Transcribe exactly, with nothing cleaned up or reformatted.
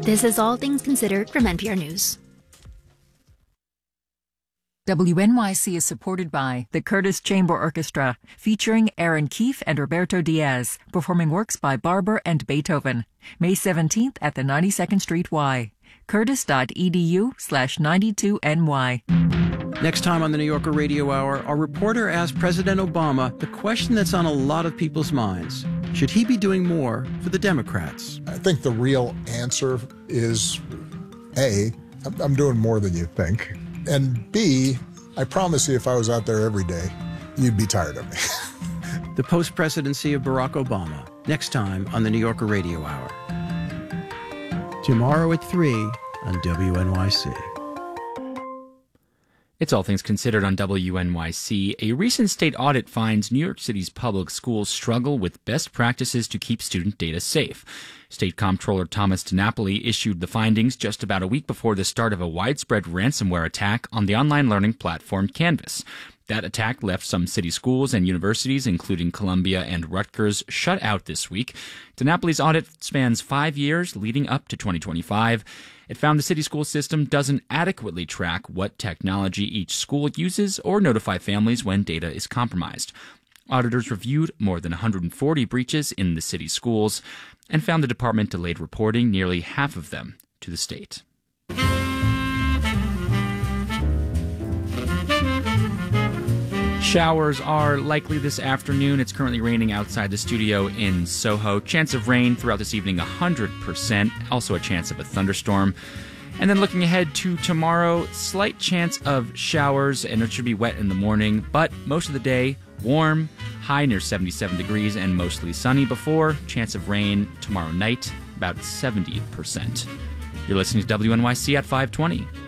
This is All Things Considered from N P R News. W N Y C is supported by the Curtis Chamber Orchestra, featuring Aaron Keefe and Roberto Diaz, performing works by Barber and Beethoven. May seventeenth at the ninety-second Street Y. curtis.edu slash 92NY. Next time on the New Yorker Radio Hour, our reporter asked President Obama the question that's on a lot of people's minds. Should he be doing more for the Democrats? I think the real answer is, A, I'm doing more than you think. And B, I promise you if I was out there every day, you'd be tired of me. The post-presidency of Barack Obama, next time on the New Yorker Radio Hour. Tomorrow at three on W N Y C. It's All Things Considered on W N Y C. A recent state audit finds New York City's public schools struggle with best practices to keep student data safe. State Comptroller Thomas DiNapoli issued the findings just about a week before the start of a widespread ransomware attack on the online learning platform Canvas. That attack left some city schools and universities, including Columbia and Rutgers, shut out this week. DiNapoli's audit spans five years leading up to twenty twenty-five. It found the city school system doesn't adequately track what technology each school uses or notify families when data is compromised. Auditors reviewed more than one hundred forty breaches in the city schools and found the department delayed reporting nearly half of them to the state. Showers are likely this afternoon. It's currently raining outside the studio in Soho. Chance of rain throughout this evening, one hundred percent. Also a chance of a thunderstorm. And then looking ahead to tomorrow, slight chance of showers, and it should be wet in the morning. But most of the day, warm, high near seventy-seven degrees, and mostly sunny before. Chance of rain tomorrow night, about seventy percent. You're listening to W N Y C at five twenty.